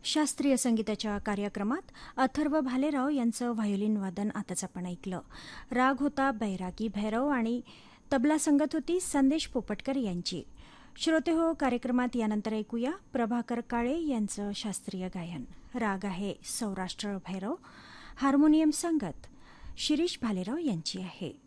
शास्त्रीय संगीताच्या कार्यक्रमात अथर्व भालेराव यांचं व्हायोलिन वादन आताच आपण ऐकलं. राग होता बैरागी भैरव आणि तबला संगत होती संदेश पोपटकर यांची. श्रोते हो, कार्यक्रमात यानंतर ऐकूया प्रभाकर काळे यांचं शास्त्रीय गायन. राग आहे सौराष्ट्र भैरव. हार्मोनियम संगत शिरीष भालेराव यांची आहे.